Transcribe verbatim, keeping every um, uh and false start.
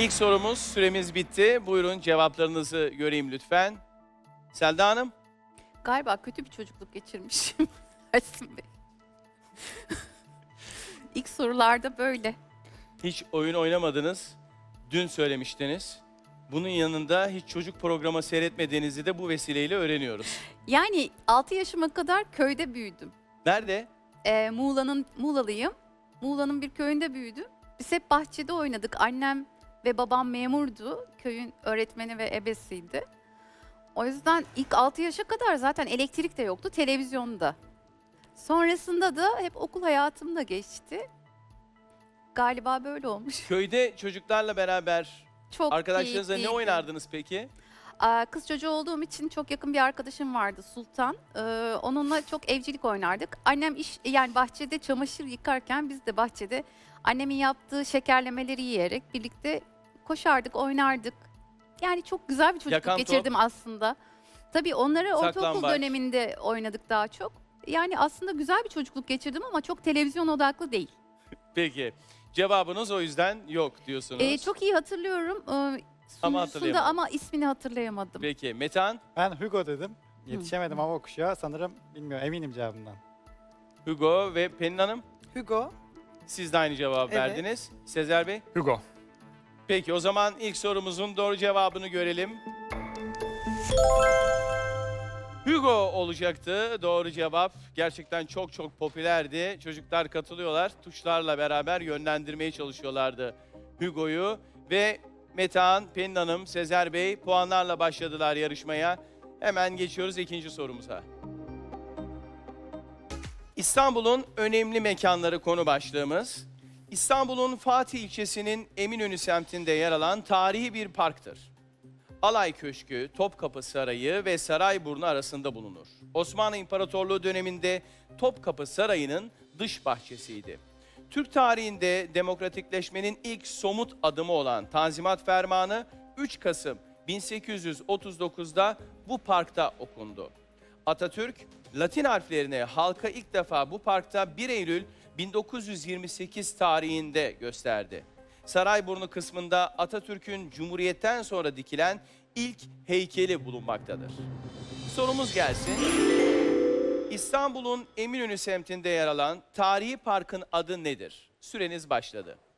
İlk sorumuz, süremiz bitti. Buyurun cevaplarınızı göreyim lütfen. Selda Hanım. Galiba kötü bir çocukluk geçirmişim. Ersin Bey. İlk sorularda böyle. Hiç oyun oynamadınız. Dün söylemiştiniz. Bunun yanında hiç çocuk programı seyretmediğinizi de bu vesileyle öğreniyoruz. Yani altı yaşıma kadar köyde büyüdüm. Nerede? Ee, Muğla'nın, Muğla'lıyım. Muğla'nın bir köyünde büyüdüm. Biz hep bahçede oynadık. Annem ve babam memurdu. Köyün öğretmeni ve ebesiydi. O yüzden ilk altı yaşa kadar zaten elektrik de yoktu, televizyonda. Sonrasında da hep okul hayatım da geçti. Galiba böyle olmuş. Köyde çocuklarla beraber Çok arkadaşlarınızla ne keyifliydi. oynardınız peki? Aa, Kız çocuğu olduğum için çok yakın bir arkadaşım vardı, Sultan. Ee, onunla çok evcilik oynardık. Annem iş yani bahçede çamaşır yıkarken biz de bahçede annemin yaptığı şekerlemeleri yiyerek birlikte koşardık, oynardık. Yani çok güzel bir çocukluk Yakan top. geçirdim aslında. Tabii onları ortaokul Saklambaç. döneminde oynadık daha çok. Yani aslında güzel bir çocukluk geçirdim ama çok televizyon odaklı değil. Peki. Cevabınız o yüzden yok diyorsunuz. Ee, çok iyi hatırlıyorum. Ee, Ama sunucusunda hatırlayamadım. ama ismini hatırlayamadım. Peki. Metehan, Ben Hugo dedim. Yetişemedim hava kuşağı. Sanırım bilmiyorum eminim cevabından. Hugo ve Pelin Hanım. Hugo. Siz de aynı cevabı Evet. verdiniz. Sezer Bey. Hugo. Peki o zaman ilk sorumuzun doğru cevabını görelim. Hugo olacaktı doğru cevap. Gerçekten çok çok popülerdi. Çocuklar katılıyorlar. Tuşlarla beraber yönlendirmeye çalışıyorlardı Hugo'yu. Ve Metehan, Pelin Hanım, Sezer Bey puanlarla başladılar yarışmaya. Hemen geçiyoruz ikinci sorumuza. İstanbul'un önemli mekanları konu başlığımız. İstanbul'un Fatih ilçesinin Eminönü semtinde yer alan tarihi bir parktır. Alay Köşkü, Topkapı Sarayı ve Sarayburnu arasında bulunur. Osmanlı İmparatorluğu döneminde Topkapı Sarayı'nın dış bahçesiydi. Türk tarihinde demokratikleşmenin ilk somut adımı olan Tanzimat Fermanı üç Kasım bin sekiz yüz otuz dokuz'da bu parkta okundu. Atatürk, Latin harflerini halka ilk defa bu parkta bir Eylül bin dokuz yüz yirmi sekiz tarihinde gösterdi. Sarayburnu kısmında Atatürk'ün Cumhuriyet'ten sonra dikilen ilk heykeli bulunmaktadır. Sorumuz gelsin. İstanbul'un Eminönü semtinde yer alan tarihi parkın adı nedir? Süreniz başladı.